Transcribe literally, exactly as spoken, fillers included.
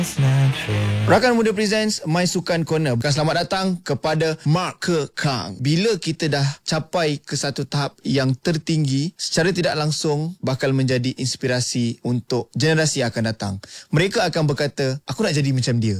Rakan Muda Presents My Sukan Corner. Selamat datang kepada Mark Kekang. Bila kita dah capai ke satu tahap yang tertinggi, secara tidak langsung bakal menjadi inspirasi untuk generasi yang akan datang. Mereka akan berkata, aku nak jadi macam dia.